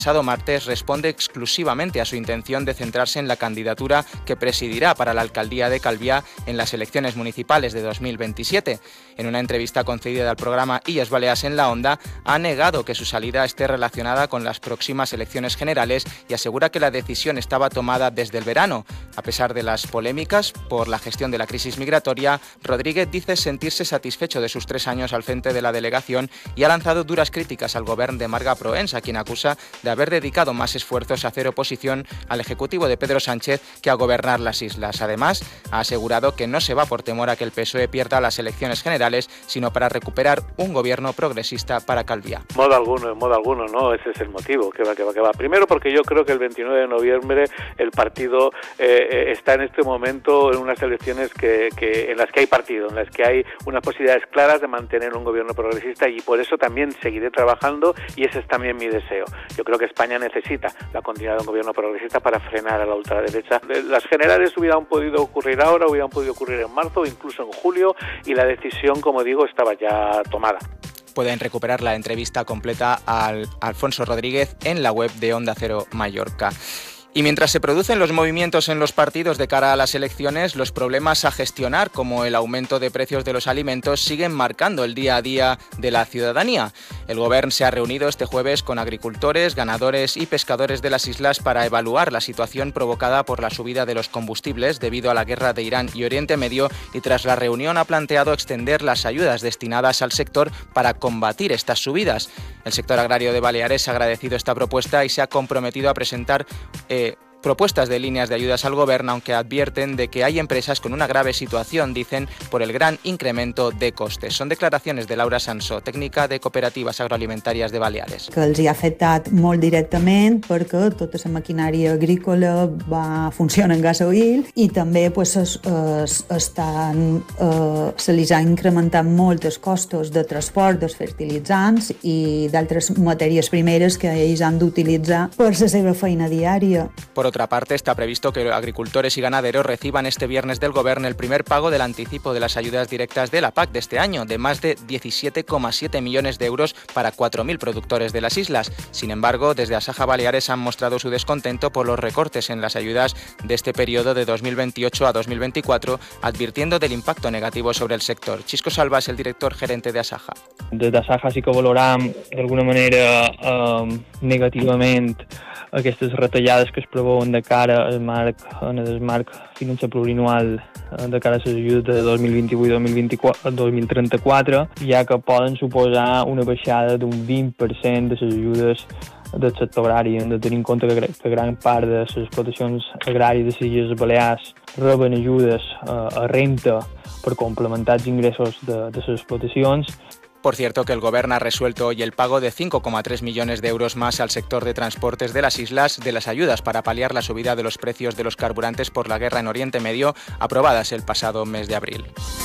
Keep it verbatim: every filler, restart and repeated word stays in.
pasado martes responde exclusivamente a su intención de centrarse en la candidatura que presidirá para la alcaldía de Calviá en las elecciones municipales de dos mil veintisiete. En una entrevista concedida al programa Illes Balears en la Onda, ha negado que su salida esté relacionada con las próximas elecciones generales y asegura que la decisión estaba tomada desde el verano. A pesar de las polémicas por la gestión de la crisis migratoria, Rodríguez dice sentirse satisfecho de sus tres años al frente de la delegación y ha lanzado duras críticas al gobierno de Marga Proens, a quien acusa de haber dedicado más esfuerzos a hacer oposición al ejecutivo de Pedro Sánchez que a gobernar las islas. Además, ha asegurado que no se va por temor a que el P S O E pierda las elecciones generales, sino para recuperar un gobierno progresista para Calviá. Modo alguno, en modo alguno, no, ese es el motivo, que va, que va, que va. Primero porque yo creo que el veintinueve de noviembre el partido eh, está en este momento en unas elecciones que, que en las que hay partido, en las que hay unas posibilidades claras de mantener un gobierno progresista, y por eso también seguiré trabajando, y ese es también mi deseo. Yo creo que España necesita la continuidad de un gobierno progresista para frenar a la ultraderecha. Las generales hubieran podido ocurrir ahora, hubieran podido ocurrir en marzo, incluso en julio, y la decisión, como digo, estaba ya tomada. Pueden recuperar la entrevista completa al Alfonso Rodríguez en la web de Onda Cero Mallorca. Y mientras se producen los movimientos en los partidos de cara a las elecciones, los problemas a gestionar, como el aumento de precios de los alimentos, siguen marcando el día a día de la ciudadanía. El Gobierno se ha reunido este jueves con agricultores, ganadores y pescadores de las islas para evaluar la situación provocada por la subida de los combustibles debido a la guerra de Irán y Oriente Medio, y tras la reunión ha planteado extender las ayudas destinadas al sector para combatir estas subidas. El sector agrario de Baleares ha agradecido esta propuesta y se ha comprometido a presentar eh, propuestas de líneas de ayudas al gobierno, aunque advierten de que hay empresas con una grave situación, dicen, por el gran incremento de costes. Son declaraciones de Laura Sansó, tècnica de Cooperativas Agroalimentàries de Baleares. Que els hi ha afectat molt directament perquè tota la maquinària agrícola va, funciona en gasoil, i també pues, es, es, estan, eh, se li ha incrementat molt els costos de transport dels fertilitzants i d'altres matèries primeres que ells han d'utilitzar per la seva feina diària. Por otra parte, está previsto que agricultores y ganaderos reciban este viernes del Gobierno el primer pago del anticipo de las ayudas directas de la P A C de este año, de más de diecisiete coma siete millones de euros para cuatro mil productores de las islas. Sin embargo, desde Asaja Baleares han mostrado su descontento por los recortes en las ayudas de este periodo de dos mil veintiocho a dos mil veinticuatro, advirtiendo del impacto negativo sobre el sector. Chisco Salva es el director gerente de Asaja. Des d'Asaja sí que valoram d'alguna manera eh, negativament aquestes retallades que es preveuen de cara al marc, en el marc financer plurianual de cara a les ajudes de dos mil vint-i-vuit a dos mil vint-i-quatre, dos mil trenta-quatre, ja que poden suposar una baixada d'un vint per cent de les ajudes del sector agrari. Hem de tenir en compte que, que gran part de les explotacions agràries de les Illes Balears reben ajudes a renta per complementar els ingressos de, de les explotacions. Por cierto, que el Gobierno ha resuelto hoy el pago de cinco coma tres millones de euros más al sector de transportes de las islas de las ayudas para paliar la subida de los precios de los carburantes por la guerra en Oriente Medio, aprobadas el pasado mes de abril.